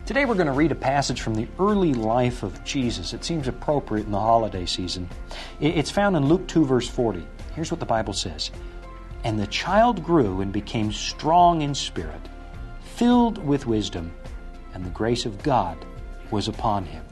Today we're going to read a passage from the early life of Jesus. It seems appropriate in the holiday season. It's found in Luke 2, verse 40. Here's what the Bible says. And the child grew and became strong in spirit, filled with wisdom, and the grace of God was upon him.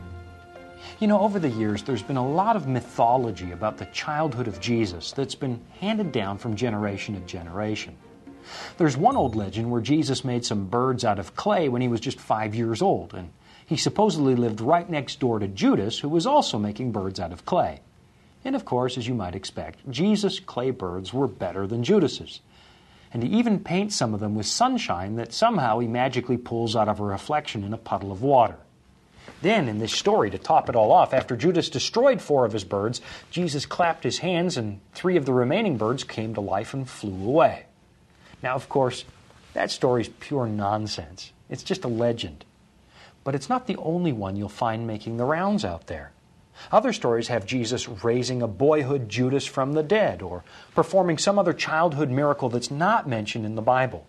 You know, over the years, there's been a lot of mythology about the childhood of Jesus that's been handed down from generation to generation. There's one old legend where Jesus made some birds out of clay when he was just 5 years old, and he supposedly lived right next door to Judas, who was also making birds out of clay. And of course, as you might expect, Jesus' clay birds were better than Judas's. And he even paints some of them with sunshine that somehow he magically pulls out of a reflection in a puddle of water. Then, in this story, to top it all off, after Judas destroyed 4 of his birds, Jesus clapped his hands and 3 of the remaining birds came to life and flew away. Now, of course, that story's pure nonsense. It's just a legend. But it's not the only one you'll find making the rounds out there. Other stories have Jesus raising a boyhood Judas from the dead or performing some other childhood miracle that's not mentioned in the Bible.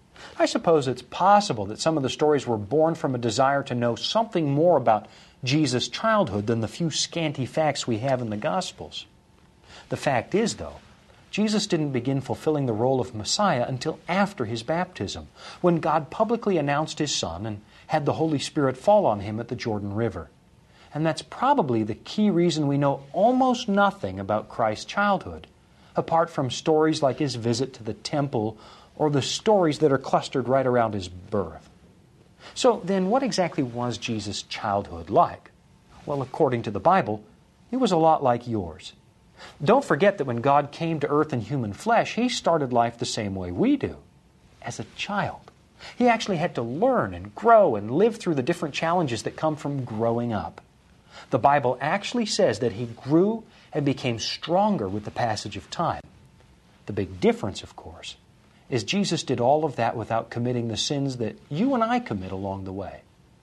I suppose it's possible that some of the stories were born from a desire to know something more about Jesus' childhood than the few scanty facts we have in the Gospels. The fact is, though, Jesus didn't begin fulfilling the role of Messiah until after his baptism, when God publicly announced his Son and had the Holy Spirit fall on him at the Jordan River. And that's probably the key reason we know almost nothing about Christ's childhood, apart from stories like his visit to the temple or the stories that are clustered right around his birth. So then, what exactly was Jesus' childhood like? Well, according to the Bible, it was a lot like yours. Don't forget that when God came to earth in human flesh, he started life the same way we do, as a child. He actually had to learn and grow and live through the different challenges that come from growing up. The Bible actually says that he grew and became stronger with the passage of time. The big difference, of course, is Jesus did all of that without committing the sins that you and I commit along the way.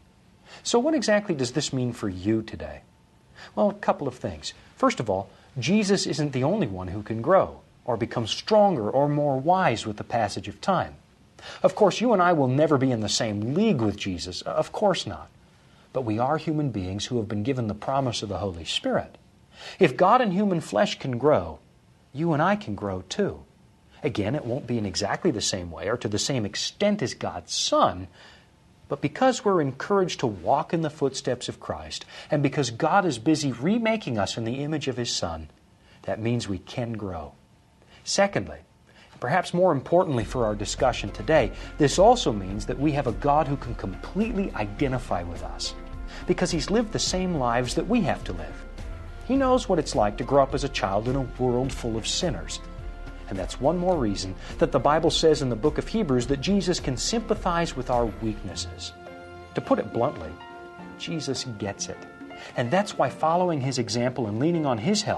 So what exactly does this mean for you today? Well, a couple of things. First of all, Jesus isn't the only one who can grow or become stronger or more wise with the passage of time. Of course, you and I will never be in the same league with Jesus. Of course not. But we are human beings who have been given the promise of the Holy Spirit. If God in human flesh can grow, you and I can grow too. Again, it won't be in exactly the same way or to the same extent as God's Son, but because we're encouraged to walk in the footsteps of Christ, and because God is busy remaking us in the image of his Son, that means we can grow. Secondly, perhaps more importantly for our discussion today, this also means that we have a God who can completely identify with us, because he's lived the same lives that we have to live. He knows what it's like to grow up as a child in a world full of sinners. And that's one more reason that the Bible says in the book of Hebrews that Jesus can sympathize with our weaknesses. To put it bluntly, Jesus gets it. And that's why following his example and leaning on his help